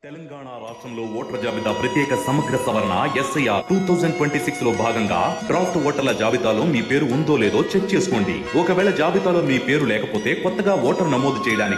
తెలంగాణ రాష్ట్రంలో ఓటర్ల జాబితా ప్రత్యేక సమగ్ర సవరణ ఎస్ఐఆర్ 2026 లో భాగంగా డ్రాఫ్ట్ ఓటర్ల జాబితాలో మీ పేరు ఉందో లేదో చెక్ చేసుకోండి. ఒకవేళ జాబితాలో మీ పేరు లేకపోతే కొత్తగా ఓటర్ నమోదు చేయడానికి